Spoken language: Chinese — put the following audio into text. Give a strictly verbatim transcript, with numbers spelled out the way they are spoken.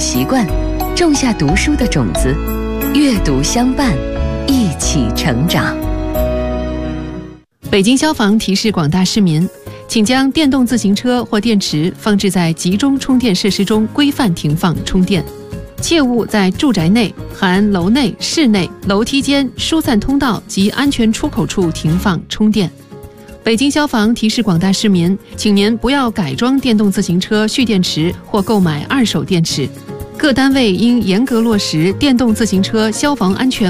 习惯，种下读书的种子，阅读相伴，一起成长。 北京消防提示广大市民，请将电动自行车或电池放置在集中充电设施中规范停放充电，切勿在住宅内（含楼内、室内、楼梯间、疏散通道及安全出口处）停放充电。北京消防提示广大市民，请您不要改装电动自行车蓄电池或购买二手电池。各单位应严格落实电动自行车消防安全